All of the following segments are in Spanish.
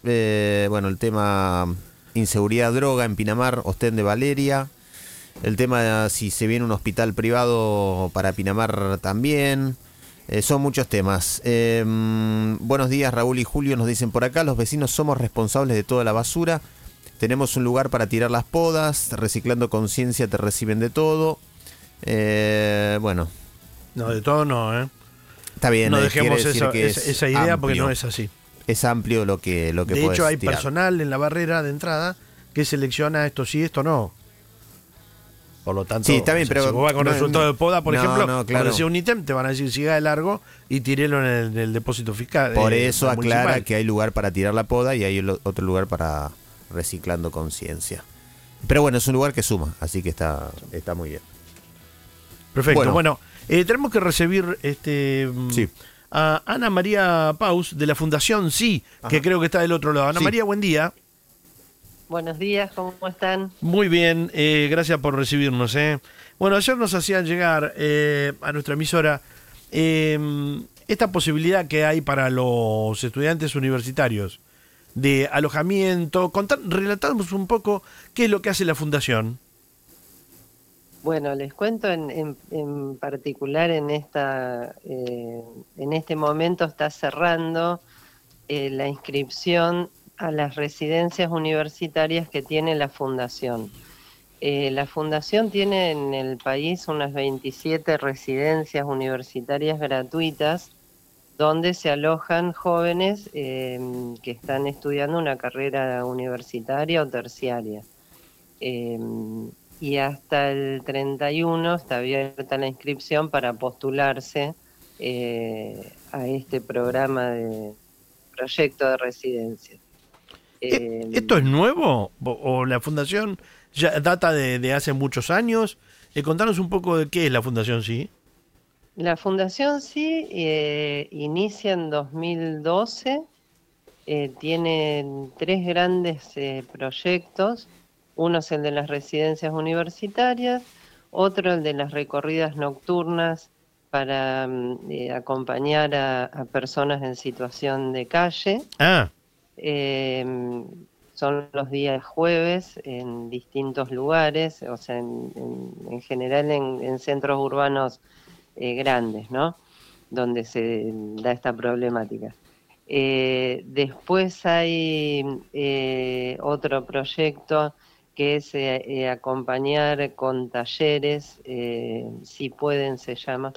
Bueno, el tema inseguridad, droga en Pinamar, Ostén de Valeria. El tema de si se viene un hospital privado para Pinamar también. Son muchos temas. Buenos días, Raúl y Julio, nos dicen por acá. Los vecinos somos responsables de toda la basura. Tenemos un lugar para tirar las podas. Reciclando Conciencia te reciben de todo. Bueno. No, de todo no, ¿eh? Está bien. No dejemos esa idea porque no es así. Es amplio lo que de hecho, hay tirar. personal en la barrera de entrada que selecciona esto sí, esto no. Por lo tanto, sí, está bien, pero si vos vas con resultado de poda, por ejemplo, claro. decía un ítem, te van a decir siga de largo y tirelo en el depósito fiscal. Por eso aclara municipal. que hay lugar para tirar la poda y hay otro lugar para Reciclando Conciencia. Pero bueno, es un lugar que suma, así que está muy bien. Perfecto. Bueno, tenemos que recibir sí. a Ana María Paus de la Fundación Sí, que creo que está del otro lado. Ana María, buen día. Buenos días, ¿cómo están? Muy bien, gracias por recibirnos. Bueno, ayer nos hacían llegar a nuestra emisora esta posibilidad que hay para los estudiantes universitarios de alojamiento. Relatamos un poco qué es lo que hace la Fundación. Bueno, les cuento en particular en este momento está cerrando la inscripción a las residencias universitarias que tiene la Fundación. La Fundación tiene en el país unas 27 residencias universitarias gratuitas donde se alojan jóvenes que están estudiando una carrera universitaria o terciaria. Y hasta el 31 está abierta la inscripción para postularse a este programa de proyecto de residencia. ¿Esto es nuevo? ¿O la Fundación ya data de hace muchos años? Contanos un poco de qué es la Fundación Sí. La Fundación Sí inicia en 2012, tiene 3 grandes proyectos. Uno es el de las residencias universitarias, otro el de las recorridas nocturnas para acompañar a personas en situación de calle. Son los días jueves en distintos lugares, o sea, en general en centros urbanos grandes, ¿no? Donde se da esta problemática. Después hay otro proyecto que es acompañar con talleres, si pueden se llama,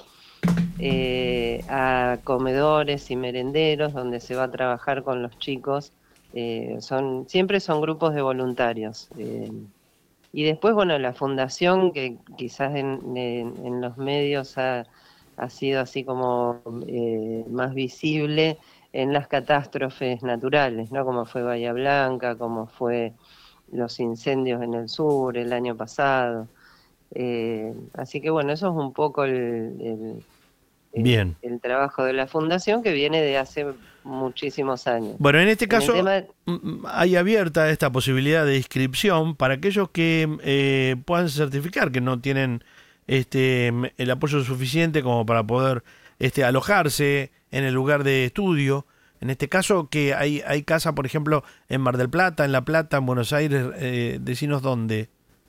a comedores y merenderos, donde se va a trabajar con los chicos. Siempre son grupos de voluntarios. Y después, bueno, la fundación, que quizás en los medios ha sido así como más visible en las catástrofes naturales, ¿no? Como fue Bahía Blanca, como fue los incendios en el sur el año pasado. Así que bueno, eso es un poco el trabajo de la Fundación, que viene de hace muchísimos años. Bueno, en este caso hay abierta esta posibilidad de inscripción para aquellos que puedan certificar que no tienen el apoyo suficiente como para poder alojarse en el lugar de estudio. En este caso, que hay casa, por ejemplo, en Mar del Plata, en La Plata, en Buenos Aires, decinos dónde.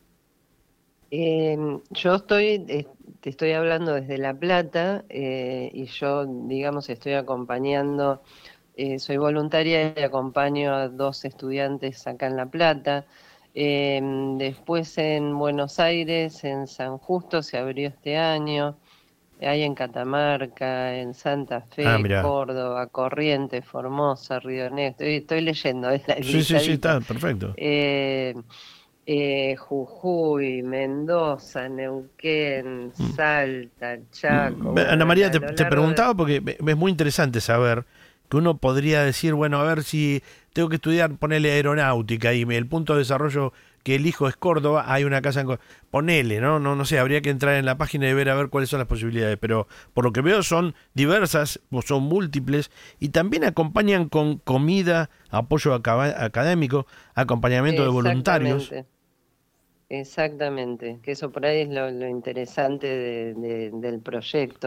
Yo te estoy hablando desde La Plata, y yo, digamos, estoy acompañando, soy voluntaria y acompaño a 2 estudiantes acá en La Plata. Después en Buenos Aires, en San Justo, se abrió este año. Hay en Catamarca, en Santa Fe, Córdoba, Corrientes, Formosa, Río Negro. Estoy leyendo, es la listadita. Sí, está perfecto. Jujuy, Mendoza, Neuquén, Salta, Chaco. Ana María, te preguntaba porque es muy interesante saber que uno podría decir, bueno, a ver si tengo que estudiar, ponerle aeronáutica y el punto de desarrollo que elijo es Córdoba, hay una casa en Córdoba. Ponele, no sé, habría que entrar en la página y ver a ver cuáles son las posibilidades, pero por lo que veo son diversas, son múltiples, y también acompañan con comida, apoyo académico, acompañamiento de voluntarios. Exactamente, que eso por ahí es lo interesante del proyecto.